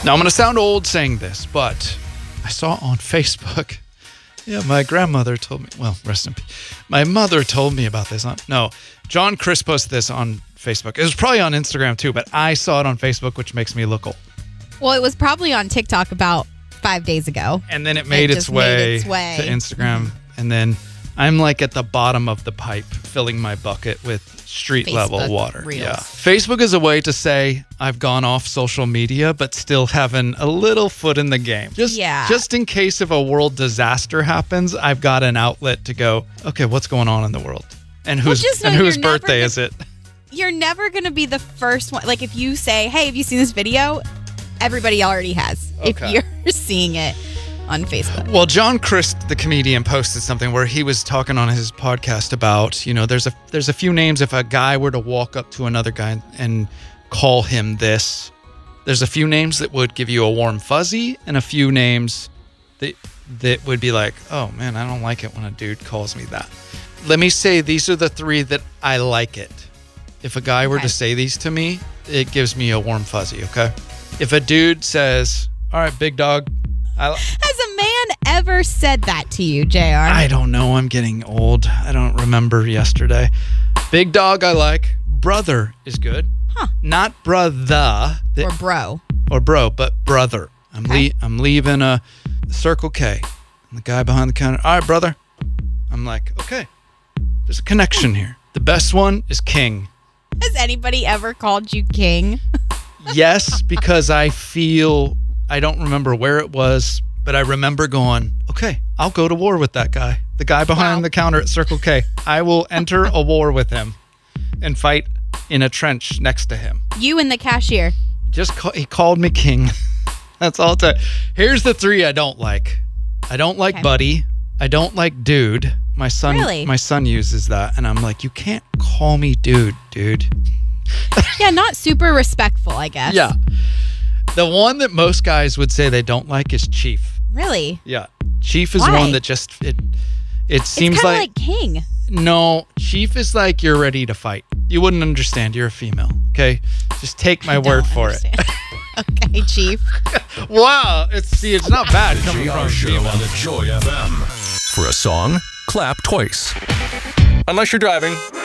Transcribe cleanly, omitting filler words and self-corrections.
Now, I'm going to sound old saying this, but I saw on Facebook. Yeah, my grandmother told me. Well, rest in peace. My mother told me about this. No, John Chris posted this on Facebook. It was probably on Instagram too, but I saw it on Facebook, which makes me look old. Well, it was probably on TikTok about 5 days ago. And then it made its way to Instagram. And then I'm like at the bottom of the pipe, filling my bucket with street level water. Reels. Yeah. Facebook is a way to say I've gone off social media, but still having a little foot in the game. Just in case if a world disaster happens, I've got an outlet to go, okay, what's going on in the world? And whose birthday is it? You're never going to be the first one. Like if you say, hey, have you seen this video? Everybody already has. Okay. If you're seeing it on Facebook. Well, John Crist, the comedian, posted something where he was talking on his podcast about, there's a few names. If a guy were to walk up to another guy and call him this, there's a few names that would give you a warm fuzzy and a few names that would be like, oh man, I don't like it when a dude calls me that. Let me say these are the three that I like it. If a guy were to say these to me, it gives me a warm fuzzy, okay? If a dude says, all right, big dog. Has a man ever said that to you, JR? I don't know. I'm getting old. I don't remember yesterday. Big dog I like. Brother is good. Huh. Not brother. Or bro. Or bro, but brother. I'm leaving a Circle K. And the guy behind the counter, all right, brother. I'm like, okay. There's a connection here. The best one is King. Has anybody ever called you King? Yes, because I don't remember where it was, but I remember going, okay, I'll go to war with that guy. The guy behind the counter at Circle K. I will enter a war with him and fight in a trench next to him. You and the cashier. He called me King. That's all. Here's the three I don't like. I don't like buddy. I don't like dude. My son uses that, and I'm like, you can't call me dude. Yeah, not super respectful, I guess. Yeah. The one that most guys would say they don't like is Chief. Really? Yeah. Chief is one that just, it seems it's like King. No, Chief is like you're ready to fight. You wouldn't understand. You're a female, okay? Just take my word for it. Okay, Chief. Wow. It's not bad coming from a Show female. on the Joy FM. For a song, clap twice. Unless you're driving.